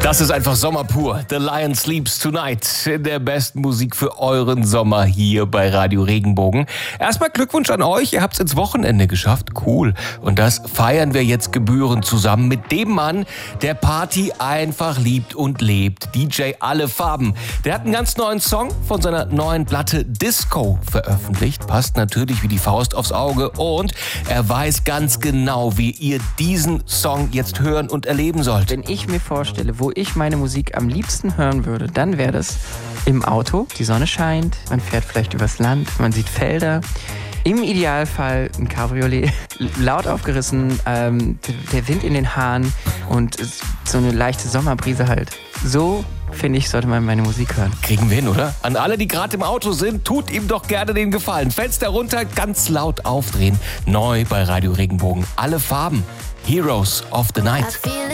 Das ist einfach Sommer pur. The Lion Sleeps Tonight in der besten Musik für euren Sommer hier bei Radio Regenbogen. Erstmal Glückwunsch an euch, ihr habt's ins Wochenende geschafft. Cool. Und das feiern wir jetzt gebührend zusammen mit dem Mann, der Party einfach liebt und lebt. DJ Alle Farben. Der hat einen ganz neuen Song von seiner neuen Platte Disco veröffentlicht. Passt natürlich wie die Faust aufs Auge und er weiß ganz genau, wie ihr diesen Song jetzt hören und erleben sollt. Wenn ich mir vorstelle, wo ich meine Musik am liebsten hören würde, dann wäre das im Auto. Die Sonne scheint, man fährt vielleicht übers Land, man sieht Felder. Im Idealfall ein Cabriolet, laut aufgerissen, der Wind in den Haaren und so eine leichte Sommerbrise halt. So, finde ich, sollte man meine Musik hören. Kriegen wir hin, oder? An alle, die gerade im Auto sind, tut ihm doch gerne den Gefallen. Fenster runter, ganz laut aufdrehen. Neu bei Radio Regenbogen. Alle Farben. Heroes of the Night.